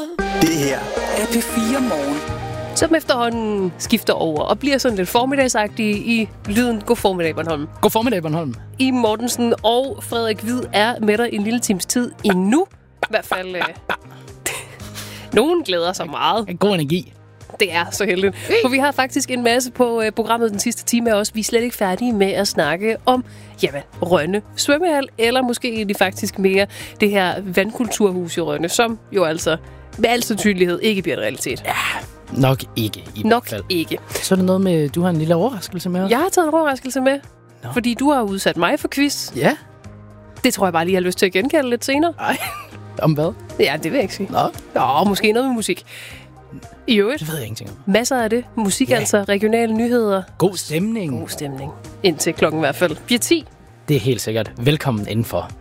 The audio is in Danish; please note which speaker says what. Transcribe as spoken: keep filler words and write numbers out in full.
Speaker 1: Det her er P fire Morgen.
Speaker 2: Som efterhånden skifter over og bliver sådan lidt formiddagsagtig i lyden. God formiddag, Bornholm.
Speaker 3: God formiddag, Bornholm.
Speaker 2: I Mortensen og Frederik Hvid er med dig en lille times tid endnu. I hvert fald, øh, nogen glæder sig meget.
Speaker 3: En god energi.
Speaker 2: Det er så heldigt. For vi har faktisk en masse på øh, programmet den sidste time også. Vi er slet ikke færdige med at snakke om, jamen, Rønne svømmehal, eller måske egentlig faktisk mere det her vandkulturhus i Rønne, som jo altså med al sandsynlighed ikke bliver en realitet.
Speaker 3: Ja, nok ikke i
Speaker 2: Nok
Speaker 3: hvert fald.
Speaker 2: ikke.
Speaker 3: Så er det noget med, du har en lille overraskelse med os?
Speaker 2: Jeg har taget en overraskelse med,
Speaker 3: Nå.
Speaker 2: fordi du har udsat mig for quiz.
Speaker 3: Ja?
Speaker 2: Det tror jeg bare lige, jeg har lyst til at genkalde lidt senere.
Speaker 3: Ej, om hvad?
Speaker 2: Ja, det vil jeg ikke sige.
Speaker 3: Nå,
Speaker 2: Nå, måske noget med musik. I øvrigt,
Speaker 3: det ved jeg ingenting om.
Speaker 2: masser af det. Musik,
Speaker 3: Ja.
Speaker 2: altså regionale nyheder.
Speaker 3: God stemning.
Speaker 2: God stemning. Indtil klokken i hvert fald bliver ti.
Speaker 3: Det er helt sikkert. Velkommen indenfor.